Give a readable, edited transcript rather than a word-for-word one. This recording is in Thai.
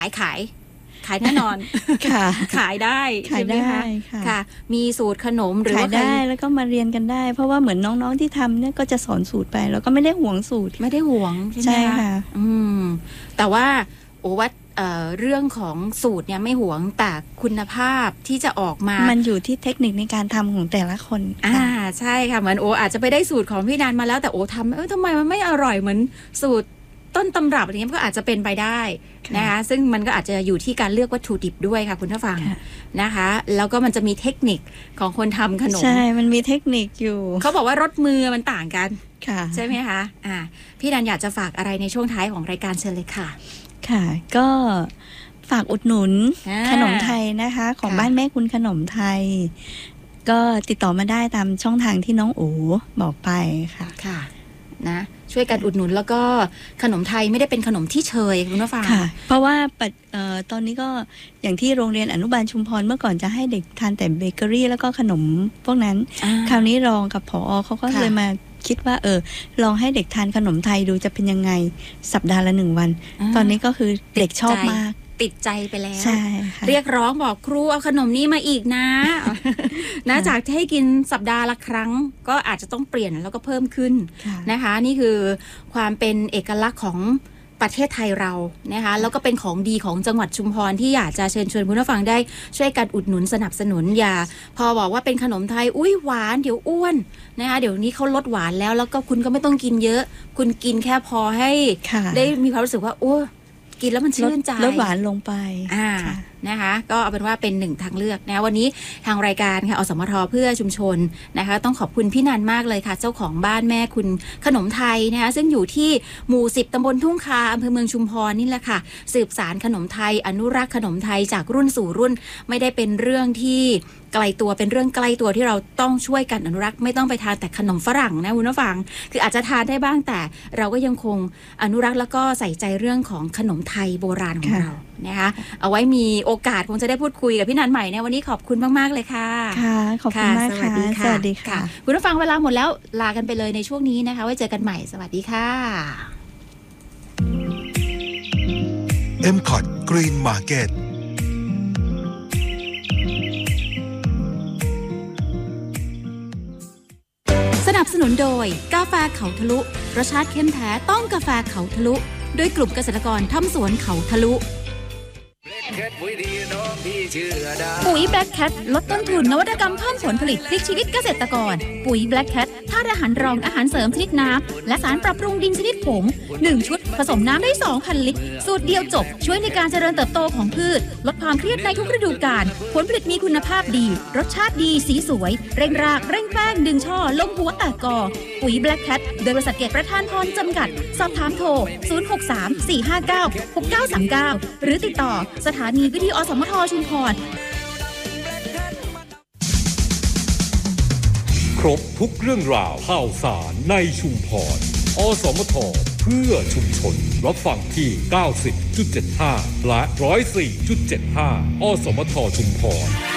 ขายแน่นอนค่ะขายได้ขายได้ค่ะมีสูตรขนมหรือว่าขายได้แล้วก็มาเรียนกันได้เพราะว่าเหมือนน้องๆที่ทำเนี่ยก็จะสอนสูตรไปแล้วก็ไม่ได้หวงสูตรไม่ได้หวงใช่ไหมคะแต่ว่าว่าเรื่องของสูตรเนี่ยไม่หวงแต่คุณภาพที่จะออกมามันอยู่ที่เทคนิคในการทำของแต่ละคนใช่ค่ะเหมือนอาจจะไปได้สูตรของพี่นันมาแล้วแต่ทำทำไมมันไม่อร่อยเหมือนสูตรต้นตำรับอะไรเงี้ยก็อาจจะเป็นไปได้นะคะซึ่งมันก็อาจจะอยู่ที่การเลือกวัตถุดิบด้วยค่ะคุณผู้ฟังนะคะแล้วก็มันจะมีเทคนิคของคนทำขนมใช่มันมีเทคนิคอยู่เขาบอกว่ารสมือมันต่างกันใช่ไหมคะพี่นันอยากจะฝากอะไรในช่วงท้ายของรายการเชิญเลยค่ะค่ะก็ฝากอุดหนุนขนมไทยนะคะของบ้านแม่คุณขนมไทยก็ติดต่อมาได้ตามช่องทางที่น้องอู๋บอกไปค่ะนะช่วยกันอุดหนุนแล้วก็ขนมไทยไม่ได้เป็นขนมที่เชยคุณผู้ฟังค่ะเพราะว่าตอนนี้ก็อย่างที่โรงเรียนอนุบาลชุมพรเมื่อก่อนจะให้เด็กทานแต่เบเกอรี่แล้วก็ขนมพวกนั้นคราวนี้รองกับผอ.เขาก็เลยมาคิดว่าลองให้เด็กทานขนมไทยดูจะเป็นยังไงสัปดาห์ละ1 วันตอนนี้ก็คือเด็กชอบมากติดใจไปแล้วใช่เรียกร้องบอกครูเอาขนมนี้มาอีกนะนะจากที่ให้กินสัปดาห์ละครั้งก็อาจจะต้องเปลี่ยนแล้วก็เพิ่มขึ้นนะคะนี่คือความเป็นเอกลักษณ์ของประเทศไทยเรานะคะแล้วก็เป็นของดีของจังหวัดชุมพรที่อยากจะเชิญชวนคุณผู้ฟังได้ช่วยกันอุดหนุนสนับสนุนอย่าพอบอกว่าเป็นขนมไทยอุ้ยหวานเดี๋ยวอ้วนนะคะเดี๋ยวนี้เขาลดหวานแล้วก็คุณก็ไม่ต้องกินเยอะคุณกินแค่พอให้ได้มีความรู้สึกว่าโอ้กินแล้วมันชื่นใจลดหวานลงไปนะคะก็เอาเป็นว่าเป็นหนึ่งทางเลือกนะวันนี้ทางรายการค่ะอสมทเพื่อชุมชนนะคะต้องขอบคุณพี่นันมากเลยค่ะเจ้าของบ้านแม่คุณขนมไทยนะคะซึ่งอยู่ที่หมู่10ตำบลทุ่งคาอำเภอเมืองชุมพรนี่แหละค่ะสืบสารขนมไทยอนุรักษ์ขนมไทยจากรุ่นสู่รุ่นไม่ได้เป็นเรื่องที่ไกลตัวเป็นเรื่องใกล้ตัวที่เราต้องช่วยกันอนุรักษ์ไม่ต้องไปทานแต่ขนมฝรั่งนะคุณผู้ฟังคืออาจจะทานได้บ้างแต่เราก็ยังคงอนุรักษ์แล้วก็ใส่ใจเรื่องของขนมไทยโบราณของเรานะคะเอาไว้มีโอกาสคงจะได้พูดคุยกับพี่นันใหม่ในวันนี้ขอบคุณมากๆเลยค่ะค่ะขอบคุณมากค่ะสวัสดีค่ะคุณผู้ฟังเวลาหมดแล้วลากันไปเลยในช่วงนี้นะคะไว้เจอกันใหม่สวัสดีค่ะ MCOT Green Market สนับสนุนโดยกาแฟเขาทะลุรสชาติเข้มแท้ต้องกาแฟเขาทะลุโดยกลุ่มเกษตรกรทำสวนเขาทะลุปุ๋ย Black Cat ลดต้นทุนนวัตกรรมเพิ่มผลผลิตพลิกชีวิตเกษตรกรปุ๋ย Black Cat ธาตุอาหารรองอาหารเสริมชนิดน้ำและสารปรับปรุงดินชนิดผง1ชุดผสมน้ำได้ 2,000 ลิตรสูตรเดียวจบช่วยในการเจริญเติบโตของพืชลดความเครียดในทุกฤดูกาลผลผลิตมีคุณภาพดีรสชาติดีสีสวยเร่งรากเร่งแป้งดึงช่อลงหัวแตกกอปุ๋ย Black Cat โดยบริษัทเกตประธานพรจำกัดสอบถามโทร0634596939หรือติดต่อสถานีวิทยุอสมทชุมพรครบทุกเรื่องราวข่าวสารในชุมพรอสมทเพื่อชุมชนรับฟังที่ 90.75 และ 104.75 อสมทชุมพร